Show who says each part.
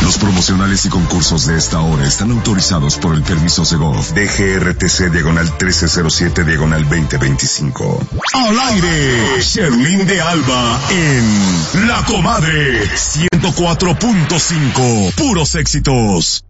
Speaker 1: Los promocionales y concursos de esta hora están autorizados por el permiso Segov. DGRTC /1307/2025. Al aire, Sherlyn de Alba en La Comadre 104.5. Puros éxitos.